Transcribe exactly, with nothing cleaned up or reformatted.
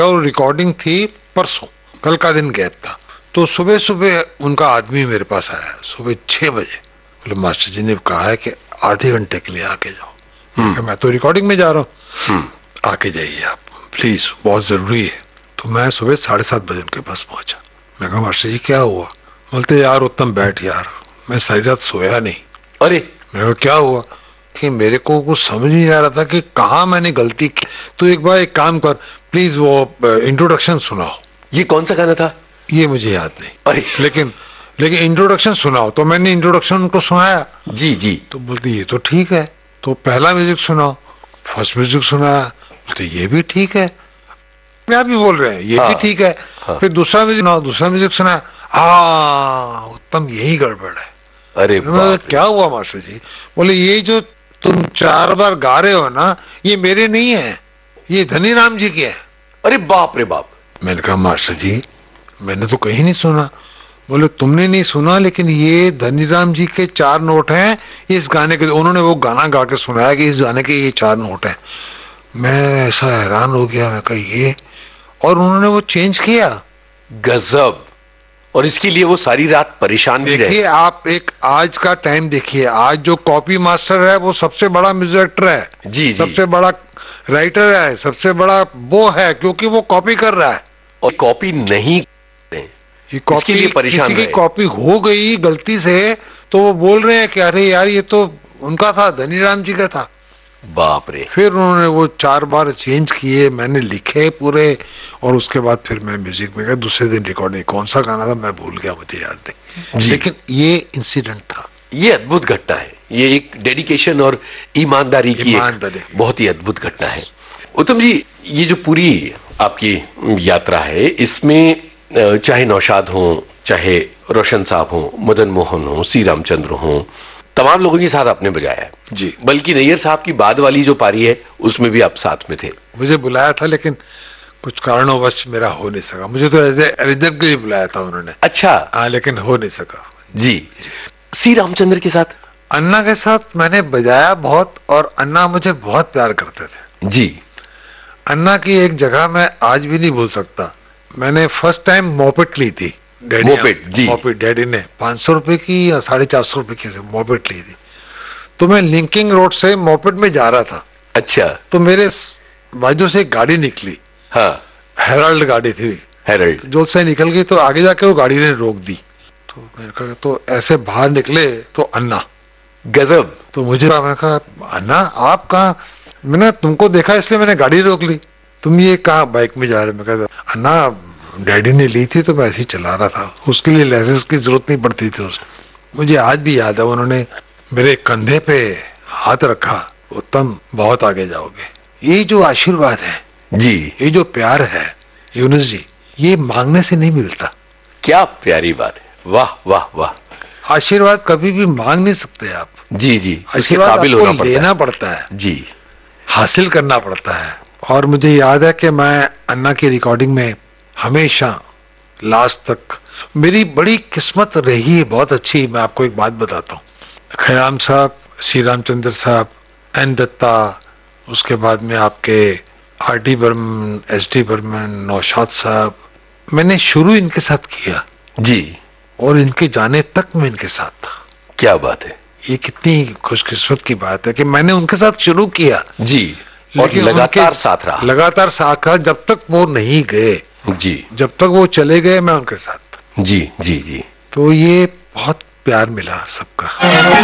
और रिकॉर्डिंग थी परसों, कल का दिन गैप था। तो सुबह सुबह उनका आदमी मेरे पास आया सुबह छह बजे, बोले मास्टर जी ने कहा है कि आधे घंटे के लिए आके जाओ। मैं, मैं तो रिकॉर्डिंग में जा रहा हूँ, आके जाइए आप प्लीज, बहुत जरूरी है। तो मैं सुबह साढ़े सात बजे उनके पास पहुंचा। मैं कहा मास्टर जी क्या हुआ? बोलते यार उत्तम बैठ यार, मैं सारी रात सोया नहीं। अरे मैं कहा क्या हुआ? कि मेरे को कुछ समझ नहीं आ रहा था कि कहाँ मैंने गलती की। तो एक बार एक काम कर प्लीज, वो इंट्रोडक्शन सुनाओ। ये कौन सा गाना था? ये मुझे याद नहीं, अरे लेकिन लेकिन इंट्रोडक्शन सुनाओ। तो मैंने इंट्रोडक्शन उनको सुनाया। जी जी। तो बोलते ये तो ठीक है। तो पहला म्यूजिक सुनाओ, फर्स्ट म्यूजिक सुनाया, बोलते ये भी ठीक है। आप भी बोल रहे हैं ये हाँ, भी ठीक है। हाँ। फिर दूसरा म्यूजिक सुनाओ, दूसरा म्यूजिक सुनाया, हाँ उत्तम यही गड़बड़ है। अरे क्या हुआ मास्टर जी? बोले ये जो तुम चार बार गा रहे हो ना, ये मेरे नहीं है, ये धनीराम जी के है। अरे बाप रे बाप। मैंने कहा मास्टर जी मैंने तो कहीं नहीं सुना। बोले तुमने नहीं सुना, लेकिन ये धनीराम जी के चार नोट हैं इस गाने के। उन्होंने वो गाना गा के सुनाया कि इस गाने के ये चार नोट हैं। मैं ऐसा हैरान हो गया, मैं कहा ये, और उन्होंने वो चेंज किया। गजब। और इसके लिए वो सारी रात परेशान भी रहे। देखिए आप एक आज का टाइम देखिए, आज जो कॉपी मास्टर है वो सबसे बड़ा म्यूजिक डायरेक्टर है, जी जी, सबसे बड़ा राइटर है, सबसे बड़ा वो है, क्योंकि वो कॉपी कर रहा है। और कॉपी नहीं करें, ये कॉपी, लिए परेशान किसी की रहे। कॉपी हो गई गलती से तो वो बोल रहे हैं कि अरे यार ये तो उनका था, धनीराम जी का था। बाप रे। फिर उन्होंने वो चार बार चेंज किए, मैंने लिखे पूरे, और उसके बाद फिर मैं म्यूजिक में गया। दूसरे दिन रिकॉर्डिंग, कौन सा गाना था मैं भूल गया, मुझे याद नहीं, लेकिन ये इंसिडेंट था। ये अद्भुत घटना है, ये एक डेडिकेशन और ईमानदारी की ईमानदारी एक बहुत ही अद्भुत घटना है। उत्तम जी, ये जो पूरी आपकी यात्रा है, इसमें चाहे नौशाद हो, चाहे रोशन साहब हो, मदन मोहन हो, सी रामचंद्र हो, तमाम लोगों के साथ आपने बजाया है जी। बल्कि नैयर साहब की बाद वाली जो पारी है उसमें भी आप साथ में थे। मुझे बुलाया था लेकिन कुछ कारणोंवश मेरा हो नहीं सका। मुझे तो एज ए ओरिजिनल के लिए बुलाया था उन्होंने। अच्छा। हाँ, लेकिन हो नहीं सका जी। सी रामचंद्र के साथ? अन्ना के साथ मैंने बजाया बहुत, और अन्ना मुझे बहुत प्यार करते थे जी। अन्ना की एक जगह मैं आज भी नहीं भूल सकता। मैंने फर्स्ट टाइम मोपेट ली थी, डैडी मोपेट जी। मोपेट डैडी ने पांच सौ रुपए की या साढ़े चार सौ रुपए की मोपेट ली थी। तो मैं लिंकिंग रोड से मोपेट में जा रहा था। अच्छा। तो मेरे बाजू से एक गाड़ी निकली। हाँ। हेराल्ड गाड़ी थी। हेराल्ड जो से निकल गई, तो आगे जाके वो गाड़ी ने रोक दी। तो मैंने कहा, तो ऐसे बाहर निकले तो अन्ना। गजब। तो मुझे मैं कहा अन्ना आप कहाँ? मैंने तुमको देखा इसलिए मैंने गाड़ी रोक ली। तुम ये कहाँ बाइक में जा रहे? मैं कहता अन्ना डैडी ने ली थी तो मैं ऐसे ही चला रहा था, उसके लिए लाइसेंस की जरूरत नहीं पड़ती थी उसमें। मुझे आज भी याद है, उन्होंने मेरे कंधे पे हाथ रखा, उत्तम बहुत आगे जाओगे। ये जो आशीर्वाद है जी, ये जो प्यार है यूनुस जी, ये मांगने से नहीं मिलता। क्या प्यारी बात है, वाह वाह वाह। आशीर्वाद कभी भी मांग नहीं सकते आप। जी जी, आशीर्वाद आपको लेना पड़ता है जी, हासिल करना पड़ता है। और मुझे याद है कि मैं अन्ना की रिकॉर्डिंग में हमेशा लास्ट तक, मेरी बड़ी किस्मत रही है बहुत अच्छी। मैं आपको एक बात बताता हूँ, खयाम साहब, श्री रामचंद्र साहब, एन दत्ता, उसके बाद में आपके R D Burman, S D Burman, Naushad साहब, मैंने शुरू इनके साथ किया जी, और इनके जाने तक मैं इनके साथ था। क्या बात है, ये कितनी खुशकिस्मत की बात है कि मैंने उनके साथ शुरू किया जी, और लगातार साथ रहा, लगातार साथ रहा जब तक वो नहीं गए जी, जब तक वो चले गए मैं उनके साथ। जी जी जी। तो ये बहुत प्यार मिला सबका।